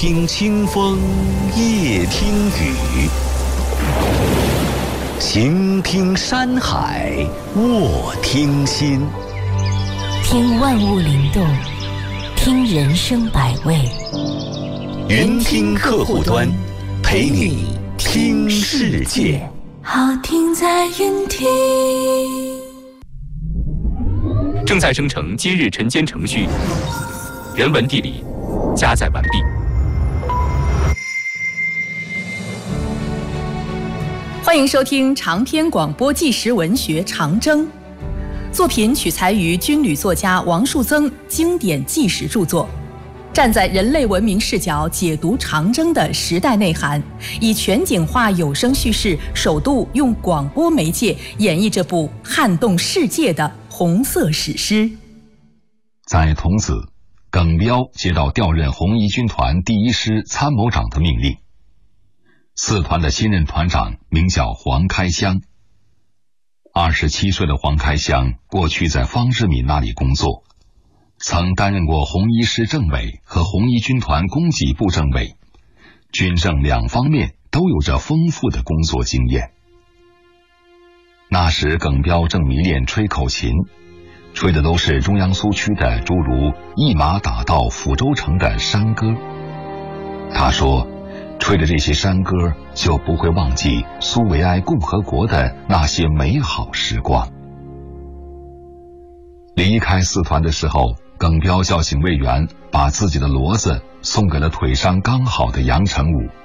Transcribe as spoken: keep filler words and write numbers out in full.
听清风，夜听雨，行听山海，卧听心。 听万物灵动，听人生百味。 云听客户端，陪你听世界。 好听在云听。 正在生成今日晨间程序，人文地理加载完毕。 欢迎收听长篇广播纪实文学《长征》，作品取材于军旅作家王树增经典纪实著作，站在人类文明视角解读长征的时代内涵，以全景化有声叙事，首度用广播媒介演绎这部撼动世界的红色史诗。 在桐梓，耿彪接到调任红一军团第一师参谋长的命令。四团的新任团长名叫黄开湘。二十七岁的黄开湘过去在方志敏那里工作，曾担任过红一师政委和红一军团供给部政委，军政两方面都有着丰富的工作经验。那时耿彪正迷恋吹口琴，吹的都是中央苏区的诸如一马打到抚州城的山歌。他说，吹着这些山歌就不会忘记苏维埃共和国的那些美好时光。离开四团的时候，耿彪叫警卫员把自己的骡子送给了腿伤刚好的杨成武。